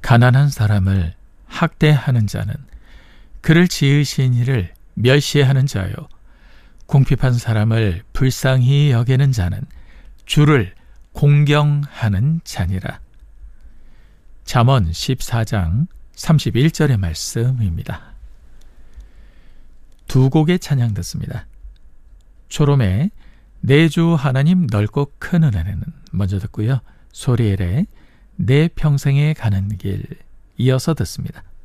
가난한 사람을 학대하는 자는 그를 지으신 이를 멸시하는 자요, 궁핍한 사람을 불쌍히 여기는 자는 주를 공경하는 자니라. 잠언 14장 31절의 말씀입니다. 두 곡의 찬양 듣습니다. 초롬의 내 주 하나님 넓고 큰 은혜는 먼저 듣고요. 소리엘의 내 평생에 가는 길 이어서 듣습니다.